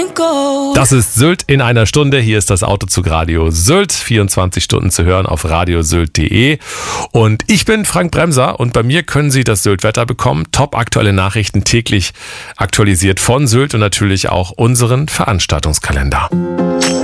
Das ist Sylt in einer Stunde. Hier ist das Autozug Radio Sylt. 24 Stunden zu hören auf radiosylt.de. Und ich bin Frank Bremser und bei mir können Sie das Sylt-Wetter bekommen. Top aktuelle Nachrichten täglich aktualisiert von Sylt und natürlich auch unseren Veranstaltungskalender.